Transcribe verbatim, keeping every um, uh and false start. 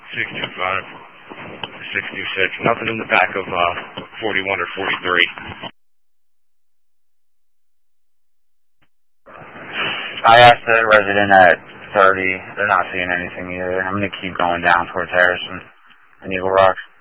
six two five, six two six. Nothing in the back of uh, forty-one or forty-three. I asked the resident at thirty. They're not seeing anything either. I'm going to keep going down towards Harrison and Eagle Rock.